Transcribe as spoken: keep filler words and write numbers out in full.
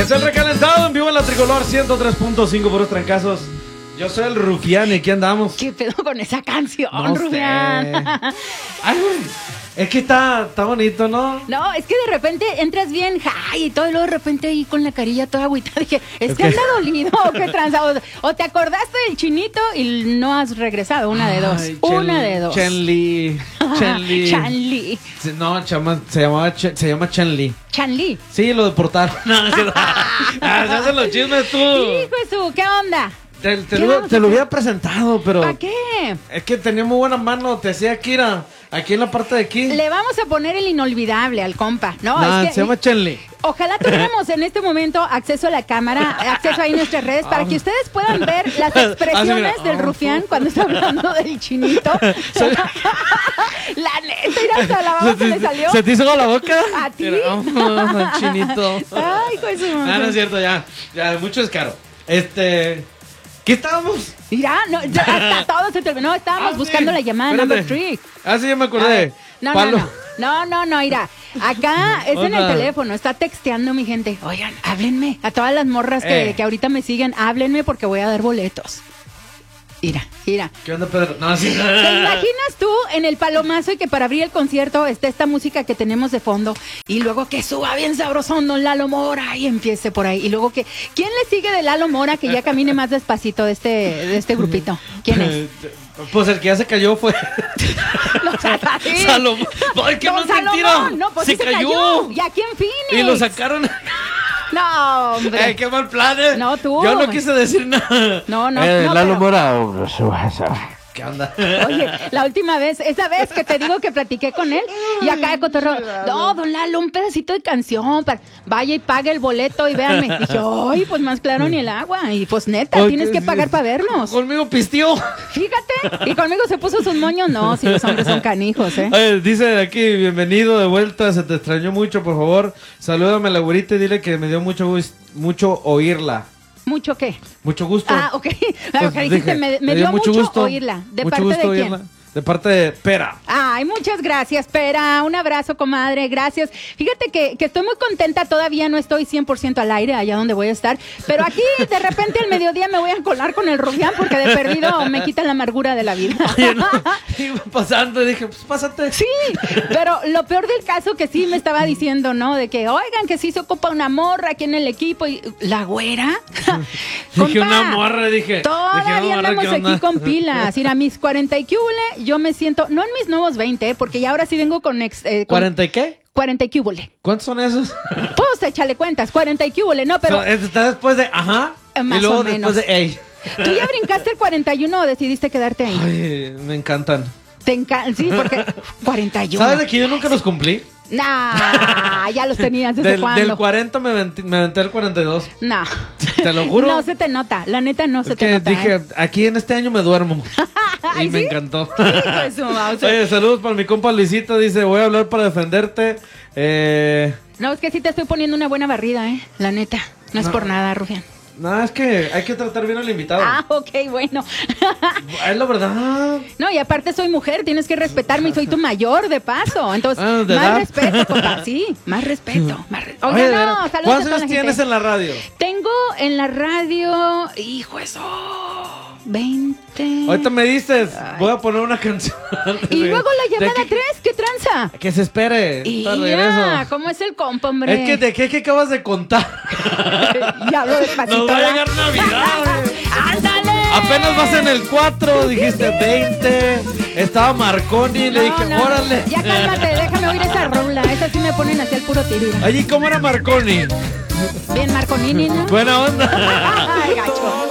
Es el recalentado en vivo en la Tricolor ciento tres punto cinco por los trancazos. Yo soy el Rufián y aquí andamos. ¿Qué pedo con esa canción, No Rufián? Ay, güey, es que está, está bonito, ¿no? No, es que de repente entras bien high y todo, y luego de repente ahí con la carilla toda agüitada. Dije, es que Ok. anda dolido o qué tranza. O, o te acordaste del chinito y no has regresado. Una de dos. Ay, Una Chen- de dos. Chen-Li. Chen-Li. Chanli. Se- No, chama, se llamaba Chen- se llama Chen-Li. Chanli. Sí, lo deportaron. No, no es cierto. Ah, se hacen los chismes tú. Hijo de su, ¿qué onda? Te, te ¿Qué lo, vamos te a lo hacer? hubiera presentado, pero ¿Para qué? es que tenía muy buena mano. Te hacía Kira aquí en la parte de aquí. Le vamos a poner el inolvidable al compa. No, Nah, es que se llama Chen-Li. ojalá tuviéramos en este momento acceso a la cámara, acceso ahí en nuestras redes, para que ustedes puedan ver las expresiones mira. del Rufián cuando está hablando del chinito. La neta, mira, hasta la baba se le salió. ¿Se te hizo con la boca? ¿A ti? Mira, oh, chinito. Ay, hijo de su Ah, no es cierto, ya. Ya, mucho descaro. Este. ¿Qué estábamos? Mira, no, ya hasta todo se terminó. Estábamos Ah, buscando sí. la llamada Espérate. number three. Ah, sí, ya me A acordé. ver, No, Palo. no, no. No, no, no, mira. Acá es en el Hola. teléfono, está texteando mi gente. Oigan, háblenme. A todas las morras que, Eh. que ahorita me siguen, háblenme porque voy a dar boletos. Mira, mira. ¿Qué onda, Pedro? No, sí. ¿Te imaginas tú en el palomazo y que para abrir el concierto esté esta música que tenemos de fondo y luego que suba bien sabrosón don Lalo Mora y empiece por ahí? Y luego que, ¿quién le sigue de Lalo Mora que ya camine más despacito de este, de este grupito? ¿Quién es? Pues el que ya se cayó fue. No, sí. Salomón. Ay, que Don no es mentira. Salomón, no, pues se sí se cayó. cayó. Y aquí en Phoenix. Y lo sacaron. No, hombre. Eh, qué mal plan, eh. No, tú. Yo no quise decir nada. No, no, eh, no, Lalo pero- Mora. oh, ¿Qué onda? Oye, la última vez, esa vez que te digo que platiqué con él y acá de cotorreo, no, don Lalo, un pedacito de canción, para, vaya y pague el boleto y véanme. Dije, ay, pues más claro ni el agua. Y pues neta, Ay, tienes qué- que pagar para vernos. Conmigo pistió. Fíjate, y conmigo se puso sus moños. No, si los hombres son canijos, ¿eh? Oye, dice aquí, bienvenido de vuelta, se te extrañó mucho, por favor. Salúdame a la güerita y dile que me dio mucho gus- mucho oírla. ¿Mucho qué? Mucho gusto. Ah, ok. Pues Ok, dijiste, dije, me, me dio mucho, gusto, oírla. ¿De mucho parte gusto de quién? oírla. De parte de Pera. Ay, muchas gracias, Pera. Un abrazo, comadre. Gracias. Fíjate que, que estoy muy contenta. Todavía no estoy cien por ciento al aire, allá donde voy a estar. Pero aquí, de repente, al mediodía me voy a colar con el Rufián porque de perdido me quita la amargura de la vida. Oye, no, iba pasando y dije, pues pásate. Sí, pero lo peor del caso que sí me estaba diciendo, ¿no? De que, oigan, que sí se ocupa una morra aquí en el equipo. Y la güera. Dije Compa, una morra, dije. Dije, Todavía una morra, andamos ¿qué onda? aquí con pilas. Mira, mis cuarenta y cúbole, yo me siento, no en mis nuevos veinte, ¿eh? Porque ya ahora sí vengo con, ex, eh, con ¿cuarenta y qué? cuarenta y cúbole. ¿Cuántos son esos? Pues échale cuentas, cuarenta y cúbole, no, pero So, está después de ajá. Eh, más y luego o menos. después de ey. ¿tú ya brincaste el cuarenta y uno o decidiste quedarte ahí? Ay, me encantan. Te encanta, sí, porque cuarenta y uno. ¿Sabes de que yo nunca los cumplí? Nah, ya los tenías desde Del, cuándo. del cuarenta me aventé, me aventé el cuarenta y dos. No. Te lo juro. No se te nota, la neta no se Es te que nota. dije, ¿eh? aquí en este año me duermo. Ay, Y me ¿sí? encantó. Hijo de su mouse. Oye, saludos para mi compa Luisito. Dice, voy a hablar para defenderte. Eh, No, es que sí te estoy poniendo una buena barrida, ¿eh? La neta. No es No. por nada, Rufián. no, es que hay que tratar bien al invitado. Ah, ok, bueno. Es la verdad. No, y aparte soy mujer, tienes que respetarme y soy tu mayor de paso. Entonces, Ah, ¿de más edad? respeto, compa. Sí, más respeto. Más re- Oiga, Oye, de no, veras, saludos a ¿cuántos toda años la tienes gente. en la radio? Tengo en la radio, hijo eso, veinte. Ahorita me dices, Ay. voy a poner una canción. Y luego la ¿De llamada qué- tres, ¿qué tranza? Que se espere. Y Está de ya, regreso. ¿cómo es el compa, hombre? Es que de qué que acabas de contar. Ya hablo despacito. Nos va a ¿verdad? llegar Navidad. ¡Ándale! Apenas vas en el cuatro, dijiste veinte. Estaba Marconi, le No, dije, no, órale. Ya cálmate, déjame oír esa rola. Esa sí me ponen hacia el puro tiro. Allí, ¿cómo era Marconi? Bien, Marconini, ¿no? Buena onda. Ay, gacho.